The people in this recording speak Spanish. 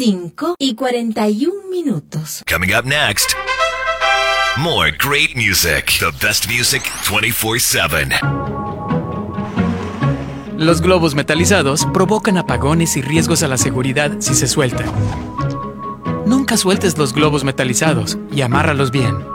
5:41. Coming up next, more great music. The best music 24/7. Los globos metalizados provocan apagones y riesgos a la seguridad si se sueltan. Nunca sueltes los globos metalizados y amárralos bien.